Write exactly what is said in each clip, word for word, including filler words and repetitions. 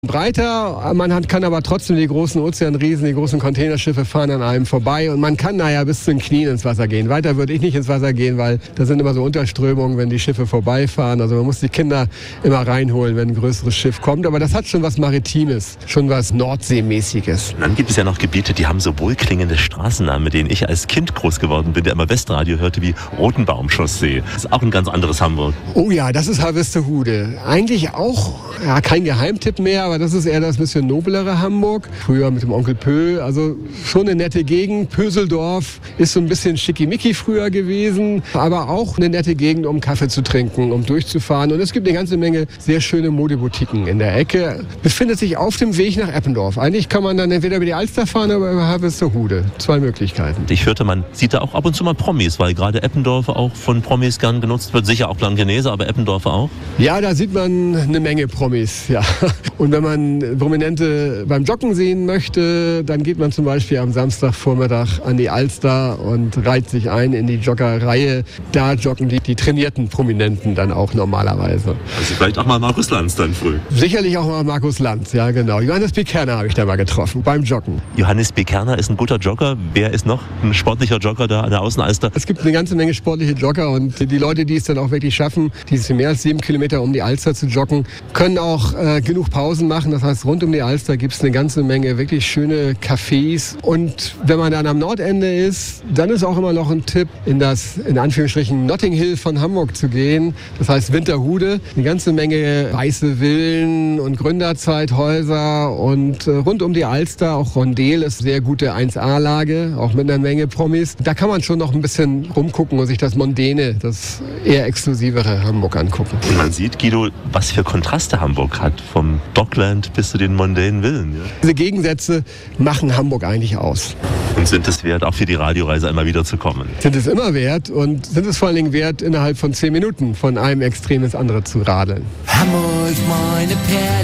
breiter, man hat, kann aber trotzdem die großen Ozeanriesen, die großen Containerschiffe fahren an einem vorbei und man kann naja bis zu den Knien ins Wasser gehen. Weiter würde ich nicht ins Wasser gehen, weil da sind immer so Unterströmungen, wenn die Schiffe vorbeifahren. Also man muss die Kinder immer reinholen, wenn ein größeres Schiff kommt. Aber das hat schon was Maritimes, schon was Nordseemäßiges. Und dann gibt es ja noch Gebiete, die haben so wohlklingende Straßennamen, mit denen ich als Kind groß geworden bin, der immer Westradio hörte, wie Rotenbaumchaussee. Das ist auch ein ganz anderes Hamburg. Oh ja, das ist Harvestehude. Eigentlich auch ja, kein Geheimtipp mehr, aber das ist eher das bisschen noblere Hamburg. Früher mit dem Onkel Pö, also schon eine nette Gegend. Pöseldorf ist so ein bisschen schickimicki früher gewesen, aber auch eine nette Gegend, um Kaffee zu trinken, um durchzufahren. Und es gibt eine ganze Menge sehr schöne Modeboutiquen in der Ecke. Befindet sich auf dem Weg nach Eppendorf. Eigentlich kann man dann entweder über die Alster fahren oder über Harvestehude. Zwei Möglichkeiten. Ich hörte, man sieht da auch ab und zu mal Promis, weil gerade Eppendorf auch von Promis gern genutzt wird. Sicher auch Blankenese, aber Eppendorf auch. Ja, da sieht man eine Menge Promis, ja. Und wenn man Prominente beim Joggen sehen möchte, dann geht man zum Beispiel am Samstagvormittag an die Alster und reiht sich ein in die Joggerreihe. Da joggen die, die trainierten Prominenten dann auch normalerweise. Also vielleicht auch mal Markus Lanz dann früh. Sicherlich auch mal Markus Lanz, ja genau. Johannes B. Kerner habe ich da mal getroffen, beim Joggen. Johannes B. Kerner ist ein guter Jogger. Wer ist noch ein sportlicher Jogger da an der Außenalster? Es gibt eine ganze Menge sportliche Jogger und die Leute, die es dann auch wirklich schaffen, diese mehr als sieben Kilometer um die Alster zu joggen, können auch äh, genug Pausen machen. Das heißt, rund um die Alster gibt es eine ganze Menge wirklich schöne Cafés. Und wenn man dann am Nordende ist, dann ist auch immer noch ein Tipp, in das, in Anführungsstrichen, Notting Hill von Hamburg zu gehen. Das heißt Winterhude. Eine ganze Menge weiße Villen und Gründerzeithäuser und äh, rund um die Alster, auch Rondel ist sehr gute eins A-Lage, auch mit einer Menge Promis. Da kann man schon noch ein bisschen rumgucken und sich das Mondäne, das eher exklusivere Hamburg angucken. Und man sieht, Guido, was für Kontraste Hamburg hat, vom Dockland bis zu den mondänen Villen. Ja? Diese Gegensätze machen Hamburg eigentlich aus. Und sind es wert, auch für die Radioreise einmal wieder zu kommen? Sind es immer wert und sind es vor allen Dingen wert, innerhalb von zehn Minuten von einem Extrem ins andere zu radeln. Hamburg, meine Perle,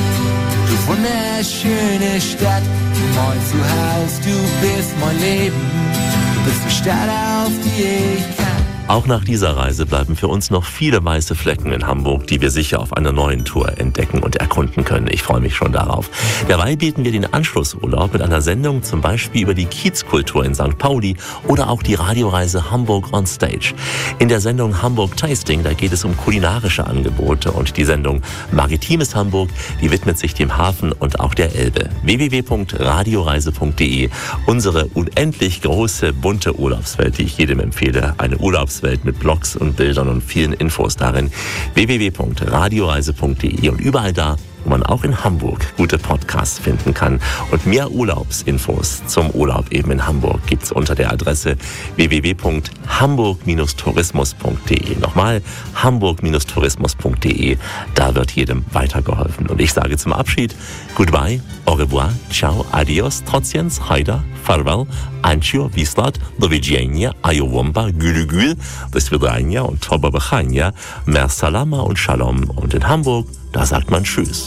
du wunderschöne Stadt, mein Zuhause, du bist mein Leben, du bist die Stadt, auf die ich kann. Auch nach dieser Reise bleiben für uns noch viele weiße Flecken in Hamburg, die wir sicher auf einer neuen Tour entdecken und erkunden können. Ich freue mich schon darauf. Dabei bieten wir den Anschlussurlaub mit einer Sendung zum Beispiel über die Kiezkultur in Sankt Pauli oder auch die Radioreise Hamburg on Stage. In der Sendung Hamburg Tasting, da geht es um kulinarische Angebote und die Sendung Maritimes Hamburg, die widmet sich dem Hafen und auch der Elbe. w w w punkt radioreise punkt de, unsere unendlich große, bunte Urlaubswelt, die ich jedem empfehle. Eine Urlaubswelt mit Blogs und Bildern und vielen Infos darin. w w w punkt radioreise punkt de und überall da, wo man auch in Hamburg gute Podcasts finden kann. Und mehr Urlaubsinfos zum Urlaub eben in Hamburg gibt's unter der Adresse w w w punkt hamburg tourismus punkt de. Nochmal hamburg tourismus punkt de. Da wird jedem weitergeholfen. Und ich sage zum Abschied goodbye, au revoir, ciao, adios, trotziens, haida, farewell, ancio, vislat, do widzenia, ayowomba, gülügül, do svidania und toba bechania, mer salama und shalom. Und in Hamburg, da sagt man Tschüss.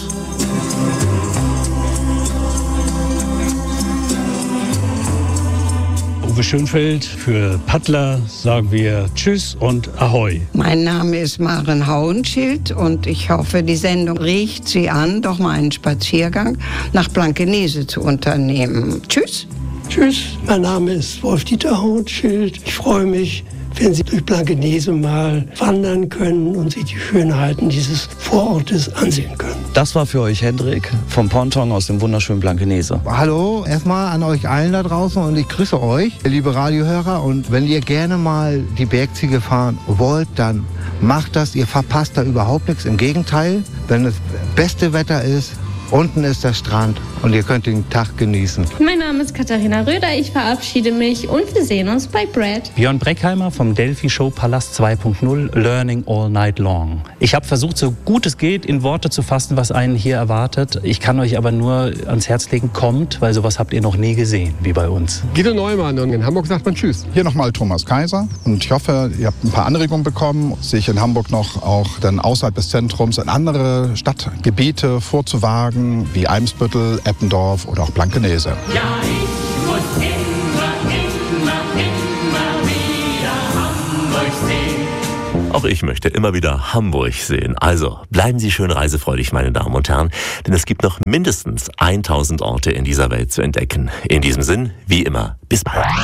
Uwe Schönfeld, für Paddler sagen wir Tschüss und Ahoi. Mein Name ist Maren Hauenschild und ich hoffe, die Sendung regt Sie an, doch mal einen Spaziergang nach Blankenese zu unternehmen. Tschüss. Tschüss, mein Name ist Wolf-Dieter Hauenschild. Ich freue mich, wenn Sie durch Blankenese mal wandern können und sich die Schönheiten dieses Vorortes ansehen können. Das war für euch Hendrik vom Ponton aus dem wunderschönen Blankenese. Hallo, erstmal an euch allen da draußen und ich grüße euch, liebe Radiohörer. Und wenn ihr gerne mal die Bergziege fahren wollt, dann macht das. Ihr verpasst da überhaupt nichts. Im Gegenteil, wenn das beste Wetter ist, unten ist der Strand und ihr könnt den Tag genießen. Mein Name ist Katharina Röder, ich verabschiede mich und wir sehen uns bei Brad. Björn Breckheimer vom Delphi Show Palast zwei Punkt null, Learning All Night Long. Ich habe versucht, so gut es geht, in Worte zu fassen, was einen hier erwartet. Ich kann euch aber nur ans Herz legen, kommt, weil sowas habt ihr noch nie gesehen, wie bei uns. Guido Neumann und in Hamburg sagt man Tschüss. Hier nochmal Thomas Kaiser und ich hoffe, ihr habt ein paar Anregungen bekommen, sich in Hamburg noch auch dann außerhalb des Zentrums in andere Stadtgebiete vorzuwagen, wie Eimsbüttel, Eppendorf oder auch Blankenese. Ja, ich muss immer, immer, immer wieder Hamburg sehen. Auch ich möchte immer wieder Hamburg sehen. Also bleiben Sie schön reisefreudig, meine Damen und Herren, denn es gibt noch mindestens tausend Orte in dieser Welt zu entdecken. In diesem Sinn, wie immer, bis bald.